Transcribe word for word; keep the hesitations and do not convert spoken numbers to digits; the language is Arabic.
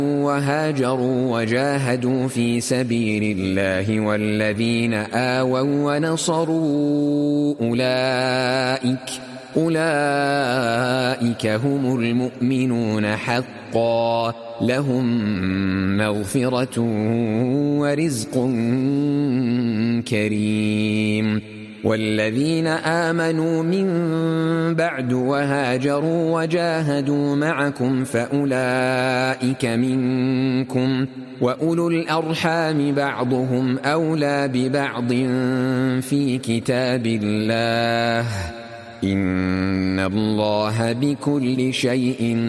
وهاجروا وجاهدوا في سبيل الله والذين آووا ونصروا أولئك أولئك هم المؤمنون حقا لهم مغفرة ورزق كريم. والذين آمنوا من بعد وهاجروا وجاهدوا معكم فأولئك منكم وأولو الأرحام بعضهم أولى ببعض في كتاب الله إن الله بكل شيء